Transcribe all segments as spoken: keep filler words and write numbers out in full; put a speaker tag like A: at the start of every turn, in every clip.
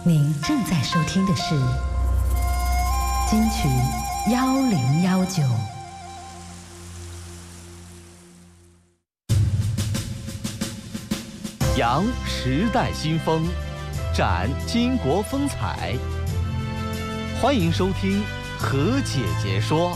A: 您正在收听的是金曲幺零幺九。
B: 扬时代新风，展巾帼风采。欢迎收听何姐姐说。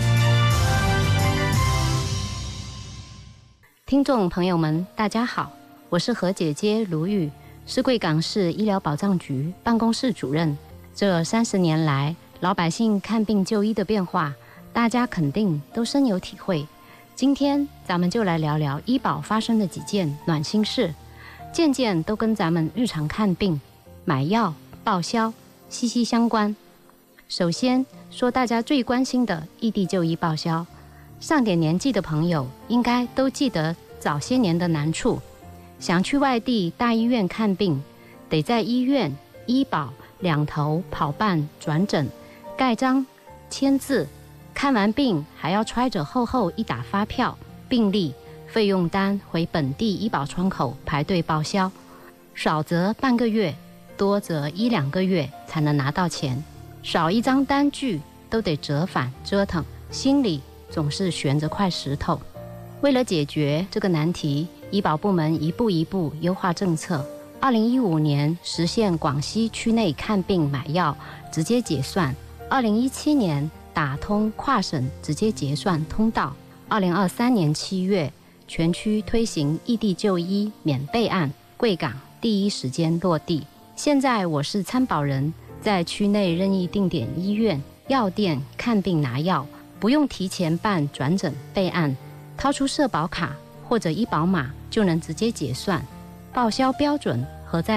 C: 听众朋友们，大家好，我是何姐姐卢玉，是贵港市医疗保障局办公室主任。这三十年来，老百姓看病就医的变化，大家肯定都深有体会。今天咱们就来聊聊医保发生的几件暖心事，件件都跟咱们日常看病、买药、报销息息相关。首先说大家最关心的异地就医报销，上点年纪的朋友应该都记得早些年的难处。想去外地大医院看病，得在医院、医保两头跑办转诊、盖章、签字，看完病还要揣着厚厚一沓发票、病历、费用单回本地医保窗口排队报销，少则半个月，多则一两个月才能拿到钱，少一张单据都得折返折腾，心里总是悬着块石头。为了解决这个难题，医保部门一步一步优化政策。二零一五年实现广西区内看病买药直接结算，二零一七年打通跨省直接结算通道，二零二三年七月全区推行异地就医免备案，贵港第一时间落地。现在我是参保人，在区内任意定点医院、药店看病拿药，不用提前办转诊备案，掏出社保卡或者医保码就能直接结算，报销标准